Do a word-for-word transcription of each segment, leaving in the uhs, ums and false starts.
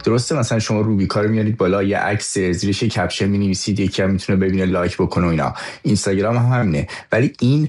درسته مثلا شما روبیکا رو میارید بالا، یه عکس زیرش کپشن می‌نویسید، یکی هم میتونه ببینه لایک بکنه و اینا. اینستاگرام هم همینه، ولی این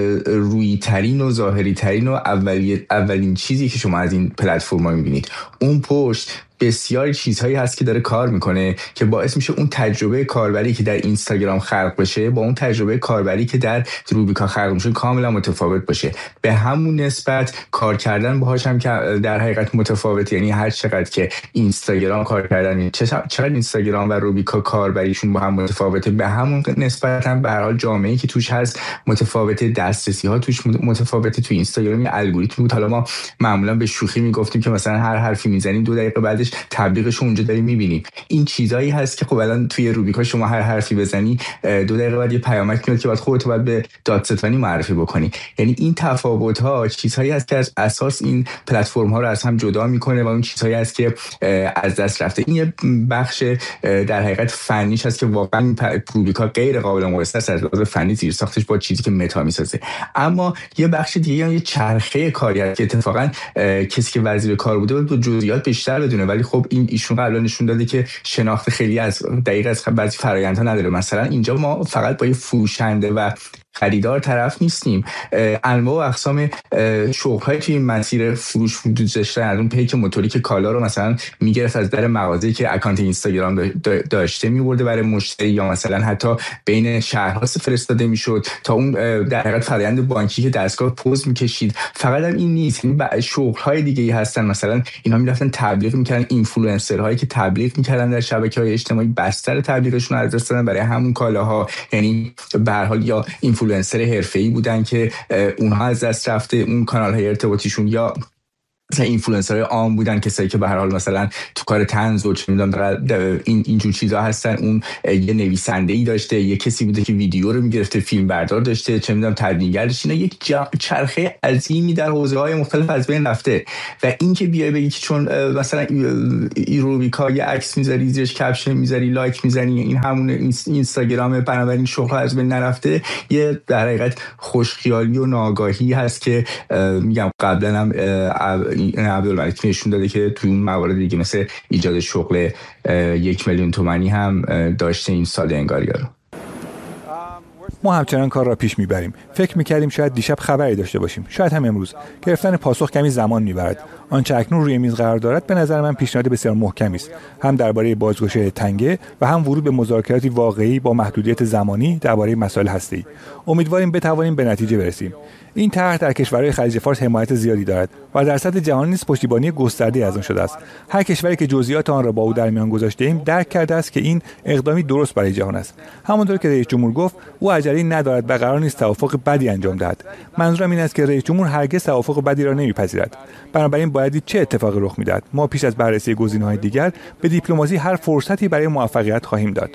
روی ترین و ظاهری ترین و اولی اولین چیزی که شما از این پلتفرم‌ها می‌بینید. اون پشت بسیاری چیزهایی هست که داره کار میکنه که باعث میشه اون تجربه کاربری که در اینستاگرام خلق بشه با اون تجربه کاربری که در روبیکا خلق میشه کاملا متفاوت باشه. به همون نسبت کار کردن باهاش هم که در حقیقت متفاوت، یعنی هر چقدر که اینستاگرام کار کردن، چقدر اینستاگرام و روبیکا کاربریشون با هم متفاوته، به همون نسبت هم به هر حال جامعه‌ای که توش هست متفاوته، دسترسی ها توش متفاوته. تو اینستاگرام یه الگوریتم بود، حالا ما معمولا به شوخی میگفتیم که مثلا هر حرفی میزنیم دو دقیقه بعدش تبلیغش اونجا داریم میبینیم. این چیزایی هست که خب الان توی روبیکا شما هر حرفی بزنی دو دقیقه بعد یه پیامک میاد که بعد خودت باید به دادستانی معرفی بکنی. یعنی این تفاوت ها چیزهایی هست که از اساس این پلتفرم ها رو از هم جدا میکنه و اون چیزهایی هست که از دست رفته. این یه بخش در حقیقت فنیش هست که واقعا روبیکا غیر قابل مقایسه است از لحاظ فنی زیر ساختش با چیزی که متا میسازه. اما یه بخش دیگه یه چرخه کاریه که اتفاقا کسی که وزیر کار بوده بود جزئیات بیشتر بدونه، ولی خب این ایشون قبلا نشون داده که شناخت خیلی از دقیق از بعضی فرآیندها نداره. مثلا اینجا ما فقط با یه فروشنده و خریدار طرف نیستیم، انواع و اقسام شغل‌های توی مسیر فروش داشتن، از اون پیک موتوری که کالا رو مثلا میگرفت از در مغازه‌ای که اکانت اینستاگرام داشته می‌برده برای مشتری، یا مثلا حتی بین شهرها فرستاده میشد، تا اون در حقیقت فرآیند بانکی که دستگاه پوز می‌کشید. فقط هم این نیست، این شغل‌های دیگه‌ای هستن. مثلا اینا می‌رفتن تبلیغ می‌کردن، اینفلوئنسرهایی که تبلیغ می‌کردن در شبکه‌های اجتماعی بستر تبلیغشون رو از دست دادن برای همون کالاها. یعنی به هر حال یا اینفلوئنسر حرفه‌ای بودن که اونها از دست رفته اون کانال‌های ارتباطیشون، یا مثلا اینفلوئنسرهای عام بودن کسایی که به هر حال مثلا تو کار طنز و چه می‌دونم این اینجور چیزا هستن. اون یه نویسنده‌ای داشته، یه کسی بوده که ویدیو رو می‌گرفته، فیلم بردار داشته، چه می‌دونم تدوینگر داشته. اینا یک چرخه عظیمی در حوزه‌های مختلف از بین رفته و این که بیای بگی که چون مثلا روبیکا یه عکس می‌ذاری زیرش کپشن می‌ذاری لایک می‌زنی این همون اینستاگرام بنابراین شغل از بین نرفته، یه در حقیقت خوشخیالی و ناآگاهی هست که میگم قبلا هم این عبدالملک نشون داده که تو اون موارد دیگه مثل ایجاد شغل یک میلیون تومانی هم داشته این سال انگاریا رو. ما همچنان کار را پیش میبریم. فکر میکردیم شاید دیشب خبری داشته باشیم، شاید هم امروز. گرفتن پاسخ کمی زمان میبرد. آنچه اکنون روی میز قرار دارد به نظر من پیشنهاد بسیار محکمی است، هم درباره بازگشایی تنگه و هم ورود به مذاکراتی واقعی با محدودیت زمانی درباره مسائل هسته‌ای. امیدواریم بتوانیم به نتیجه برسیم. این طرح در کشورهای خلیج فارس حمایت زیادی دارد و در سطح جهانی نیز پشتیبانی گسترده از آن شده است. هر کشوری که جزئیات آن را با او در میان گذاشته ایم درک کرده است که این اقدامی درست برای جهان است. همانطور که رئیس جمهور گفت او عجله ندارد و قرار نیست توافق بدی انجام دهد. منظورم این است که رئیس جمهور هرگز توافق بدی را نمیپذیرد. بنابراین باید چه اتفاقی رخ میدهد. ما پیش از بررسی گزینه‌های دیگر به دیپلماسی هر فرصتی برای موفقیت خواهیم داد.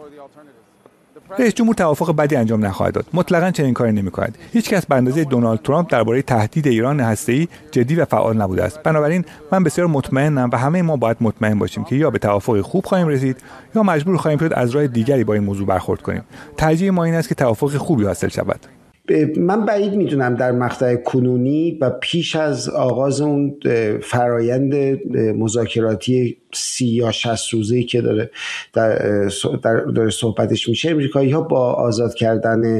رئیس جمهور توافق بدی انجام نخواهد داد. مطلقاً چنین کاری نمی‌کند. هیچ کس به اندازه دونالد ترامپ درباره تهدید ایران هسته‌ای جدی و فعال نبوده است. بنابراین من بسیار مطمئنم و همه ما باید مطمئن باشیم که یا به توافق خوب خواهیم رسید یا مجبور خواهیم شد از راه دیگری با این موضوع برخورد کنیم. ترجیح ما این است که توافق خوبی حاصل شود. من بعید میدونم در مقطع کنونی و پیش از آغاز اون فرایند مذاکراتی سی یا شصت روزه‌ای که داره در داره صحبتش میشه، امریکایی‌ها با آزاد کردن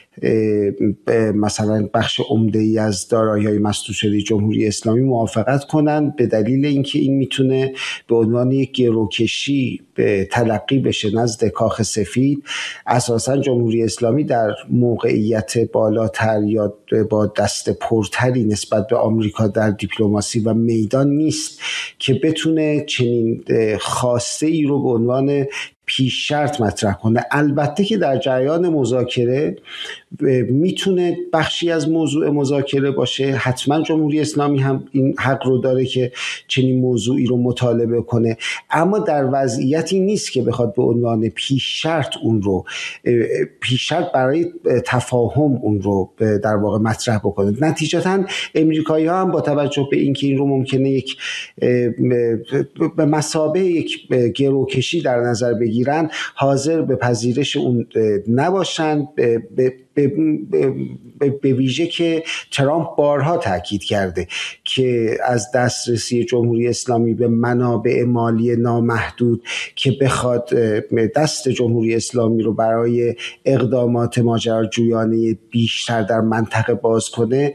مثلا بخش عمده‌ای از دارایی‌های مسدود شده جمهوری اسلامی موافقت کنن، به دلیل اینکه این میتونه به عنوان یک گروکشی به تلقی بشه نزد کاخ سفید. اساساً جمهوری اسلامی در موقعیت بالاتر یا با دست پرتری نسبت به آمریکا در دیپلماسی و میدان نیست که بتونه چنین خواسته ای رو به عنوان پیش شرط مطرح کنه. البته که در جریان مذاکره میتونه بخشی از موضوع مذاکره باشه، حتما جمهوری اسلامی هم این حق رو داره که چنین موضوعی رو مطالبه کنه، اما در وضعیتی نیست که بخواد به عنوان پیش شرط اون رو پیش شرط برای تفاهم اون رو در واقع مطرح بکنه. نتیجتاً امریکایی‌ها هم با توجه به اینکه این رو ممکنه یک به مثابه یک گروکشی در نظر بگیرن، حاضر به پذیرش اون نباشن. به به, به, به ویژه که ترامپ بارها تاکید کرده که از دسترسی جمهوری اسلامی به منابع مالی نامحدود که بخواد دست جمهوری اسلامی رو برای اقدامات ماجراجویانه بیشتر در منطقه باز کنه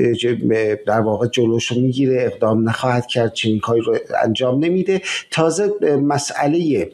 در واقع جلوشو میگیره، اقدام نخواهد کرد، چنین کاری رو انجام نمیده. تازه مسئله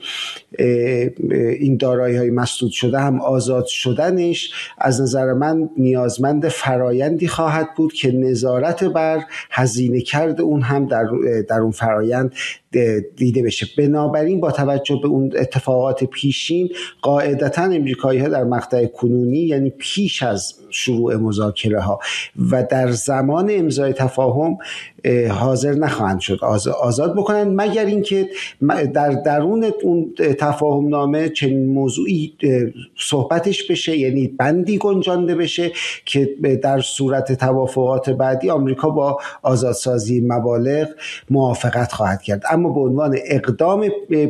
این دارایی‌های مسدود شده هم آزاد شدنش از نظر من نیازمند فرایندی خواهد بود که نظارت بر هزینه کرد اون هم در در اون فرایند دیده بشه. بنابراین با توجه به اون اتفاقات پیشین قاعدتاً امریکایی‌ها در مقطع کنونی، یعنی پیش از شروع مذاکره ها و در زمان امضای تفاهم، حاضر نخواهند شد آزاد بکنن، مگر اینکه در درون اون تفاهم نامه چنین موضوعی صحبتش بشه، یعنی بندی گنجانده بشه که در صورت توافقات بعدی آمریکا با آزادسازی مبالغ موافقت خواهد کرد. اما به عنوان اقدام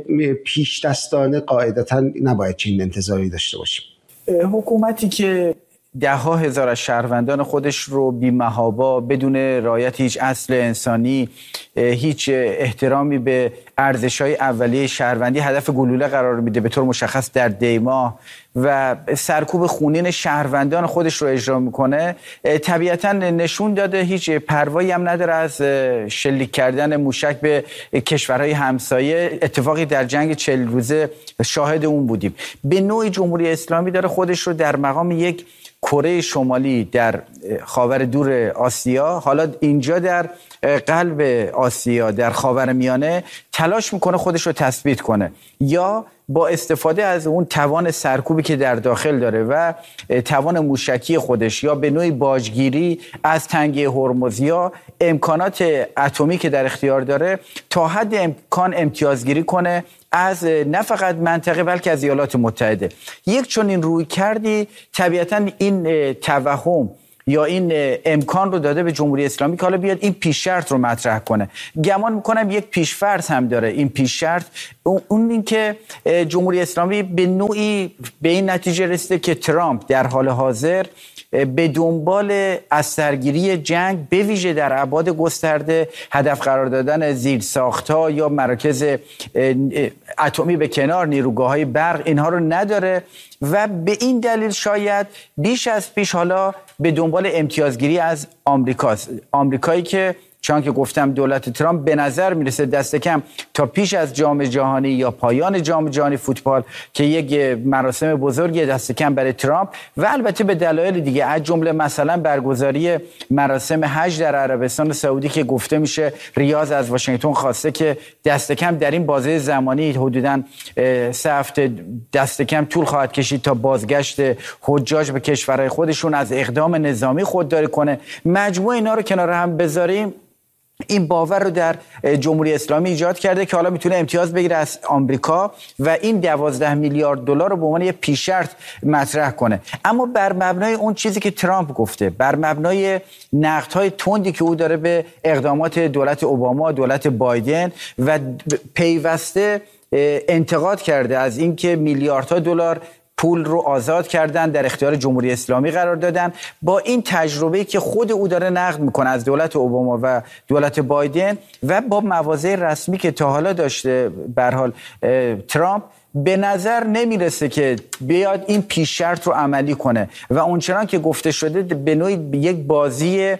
پیش دستانه قاعدتاً نباید چنین انتظاری داشته باشیم. حکومتی که ده ها هزار از شهروندان خودش رو بی‌محابا بدون رعایت هیچ اصل انسانی، هیچ احترامی به ارزش‌های اولیه شهروندی هدف گلوله قرار میده، به طور مشخص در دیما، و سرکوب خونین شهروندان خودش رو اجرا میکنه، طبیعتاً نشون داده هیچ پروایی هم نداره از شلیک کردن موشک به کشورهای همسایه. اتفاقی در جنگ چهل روزه شاهد اون بودیم. به نوعی جمهوری اسلامی داره خودش رو در مقام یک کره شمالی در خاور دور آسیا، حالا اینجا در قلب آسیا در خاورمیانه، تلاش میکنه خودش رو تثبیت کنه، یا با استفاده از اون توان سرکوبی که در داخل داره و توان موشکی خودش، یا به نوعی باجگیری از تنگه هرمز یا امکانات اتمی که در اختیار داره، تا حد امکان امتیازگیری کنه از نه فقط منطقه بلکه از ایالات متحده. یک چون این روی کردی طبیعتاً این توهم یا این امکان رو داده به جمهوری اسلامی که حالا بیاد این پیش شرط رو مطرح کنه. گمان میکنم یک پیش فرض هم داره این پیش شرط، اون این که جمهوری اسلامی به نوعی به این نتیجه رسیده که ترامپ در حال حاضر به دنبال از سرگیری جنگ به ویژه در ابعاد گسترده، هدف قرار دادن زیرساخت‌ها یا مراکز اتمی به کنار نیروگاه‌های برق، اینها رو نداره و به این دلیل شاید بیش از پیش حالا به دنبال امتیازگیری از آمریکاست. آمریکایی که چون که گفتم دولت ترامپ به نظر میرسه دست کم تا پیش از جام جهانی یا پایان جام جهانی فوتبال که یک مراسم بزرگی دست کم برای ترامپ و البته به دلایل دیگه، از جمله مثلا برگزاری مراسم حج در عربستان سعودی که گفته میشه ریاض از واشنگتن خواسته که دست کم در این بازه زمانی حدوداً سه هفته دست کم طول خواهد کشید تا بازگشت حجاج به کشورهای خودشون از اقدام نظامی خودداری کنه. مجموع اینا رو کنار هم بذاریم، این باور رو در جمهوری اسلامی ایجاد کرده که حالا میتونه امتیاز بگیره از آمریکا و این دوازده میلیارد دلار رو به عنوان یه پیش شرط مطرح کنه. اما بر مبنای اون چیزی که ترامپ گفته، بر مبنای نقدهای تندی که او داره به اقدامات دولت اوباما، دولت بایدن و پیوسته انتقاد کرده از اینکه میلیاردها دلار پول رو آزاد کردن، در اختیار جمهوری اسلامی قرار دادن، با این تجربه‌ای که خود او داره نقد میکنه از دولت اوباما و دولت بایدن و با مواضع رسمی که تا حالا داشته به هر حال ترامپ، به نظر نمیرسه که بیاد این پیش شرط رو عملی کنه و اونچنان که گفته شده به نوعی یک بازی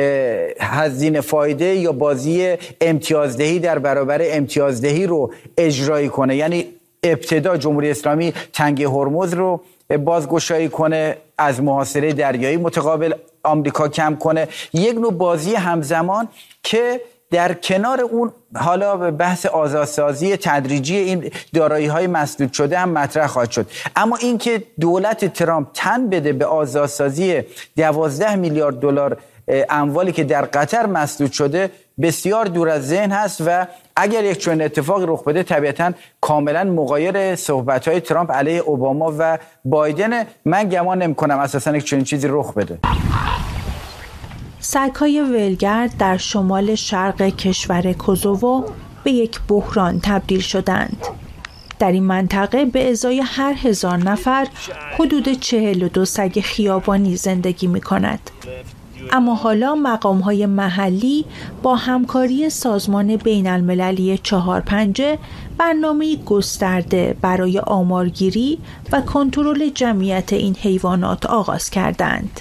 هزینه فایده یا بازی امتیازدهی در برابر امتیازدهی رو اجرایی کنه. یعنی ابتدا جمهوری اسلامی تنگه هرمز رو بازگشایی کنه، از محاصره دریایی متقابل آمریکا کم کنه، یک نوع بازی همزمان که در کنار اون حالا بحث آزادسازی تدریجی این دارایی‌های مسدود شده هم مطرح خواهد شد. اما اینکه دولت ترامپ تن بده به آزادسازی دوازده میلیارد دلار اموالی که در قطر مسدود شده بسیار دور از ذهن هست و اگر یک چنین اتفاقی رخ بده طبیعتاً کاملاً مغایر صحبت‌های ترامپ علیه اوباما و بایدن. من گمان نمی‌کنم اساساً یک چنین چیزی رخ بده. سگ‌های ولگرد در شمال شرق کشور کوزوو به یک بحران تبدیل شدند. در این منطقه به ازای هر هزار نفر حدود چهل و دو سگ خیابانی زندگی می کند. اما حالا مقام‌های محلی با همکاری سازمان بین المللی چهار پنجه برنامه گسترده برای آمارگیری و کنترل جمعیت این حیوانات آغاز کردند.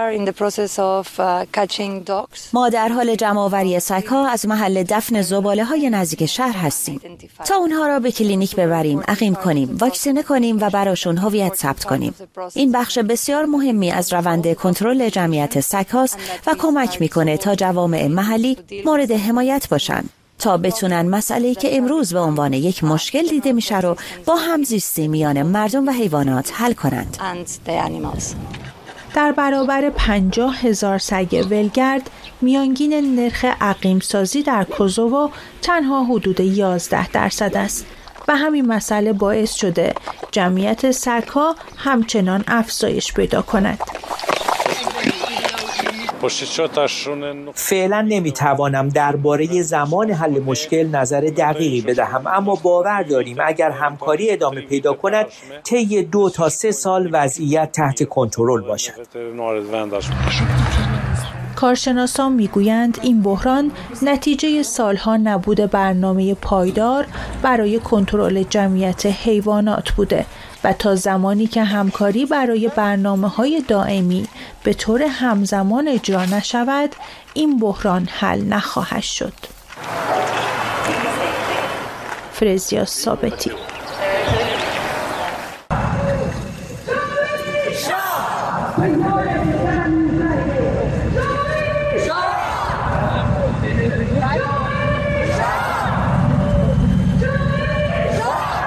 ما در حال جمع‌آوری سگ‌ها از محل دفن زباله‌های نزدیک شهر هستیم تا اونها را به کلینیک ببریم، عقیم کنیم، واکسینه کنیم و براشون هویت ثبت کنیم. این بخش بسیار مهمی از روند کنترل جمعیت سگ‌هاست و کمک می‌کنه تا جوامع محلی مورد حمایت باشن تا بتونن مسئله‌ای که امروز به عنوان یک مشکل دیده میشه رو با همزیستی میان مردم و حیوانات حل کنند. در برابر پنجاه هزار سگ ولگرد، میانگین نرخ عقیم سازی در کوزوو تنها حدود یازده درصد است و همین مسئله باعث شده جمعیت سگ‌ها همچنان افزایش پیدا کند. فعلا نمیتوانم درباره زمان حل مشکل نظر دقیقی بدهم، اما باور داریم اگر همکاری ادامه پیدا کند طی دو تا سه سال وضعیت تحت کنترل باشد. کارشناسان میگویند این بحران نتیجه سالها نبود برنامه پایدار برای کنترل جمعیت حیوانات بوده و تا زمانی که همکاری برای برنامه‌های دائمی به طور همزمان اجرا نشود، این بحران حل نخواهد شد. فرزیا ثابتی.